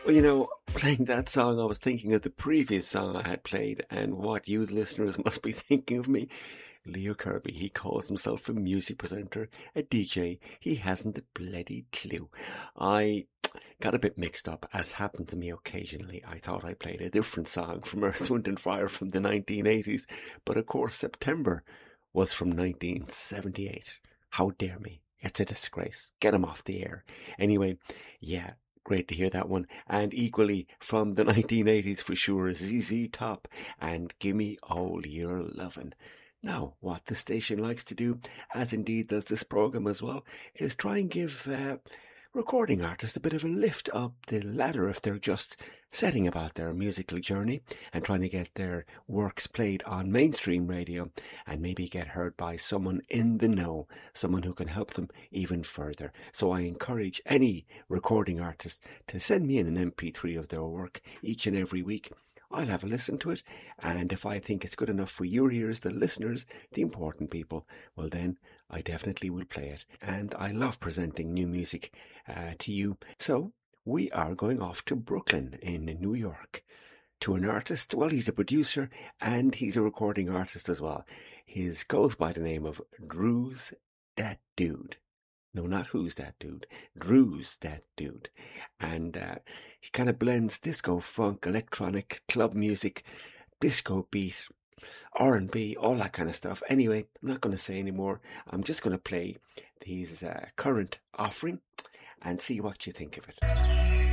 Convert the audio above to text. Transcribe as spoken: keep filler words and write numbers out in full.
Well, you know, playing that song, I was thinking of the previous song I had played and what you listeners must be thinking of me. Leo Kirby, he calls himself a music presenter, a D J. He hasn't a bloody clue. I got a bit mixed up, as happened to me occasionally. I thought I played a different song from Earth, Wind and Fire from the nineteen eighties, but of course September was from nineteen seventy-eight. How dare me? It's a disgrace. Get him off the air. Anyway, yeah, great to hear that one. And equally from the nineteen eighties for sure, Z Z Top and Gimme All Your Lovin'. Now, what the station likes to do, as indeed does this program as well, is try and give uh, recording artists a bit of a lift up the ladder if they're just setting about their musical journey and trying to get their works played on mainstream radio and maybe get heard by someone in the know, someone who can help them even further. So I encourage any recording artist to send me in an M P three of their work each and every week. I'll have a listen to it, and if I think it's good enough for your ears, the listeners, the important people, well then I definitely will play it. And I love presenting new music uh, to you. So we are going off to Brooklyn in New York to an artist. Well, he's a producer and he's a recording artist as well. His goes by the name of Drew's Dat Dude. No, not Who's That Dude. Drew's That Dude. And uh, he kind of blends disco, funk, electronic, club music, disco beat, R and B, all that kind of stuff. Anyway, I'm not going to say any more. I'm just going to play his uh, current offering and see what you think of it.